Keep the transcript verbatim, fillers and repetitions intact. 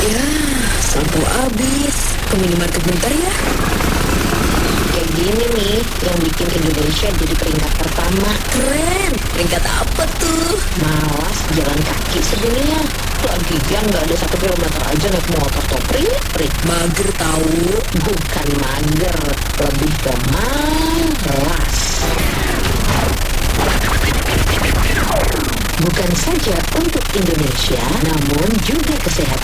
Ya, sampo habis. Ke minimarket bentar ya. Kayak gini nih yang bikin Indonesia jadi peringkat pertama. Keren. Peringkat apa tuh? Malas jalan kaki sedunia. Lagian nggak ada satu kilometer aja naik motor tuh. Prik-prik. Mager tahu. Bukan mager, lebih ke malas. Bukan saja untuk Indonesia, namun juga kesehatan